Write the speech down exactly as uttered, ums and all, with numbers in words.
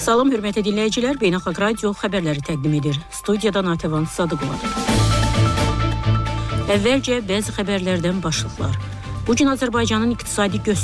Salam, hörmətli dinləyicilər, Beynəlxalq Radio xəbərləri təqdim edir. Studiyadan Atəvan Sadıqovadır. Əvvəlcə bəzi xəbərlərdən başlıqlar. Bugün Azərbaycanın iqtisadi göstəriciləri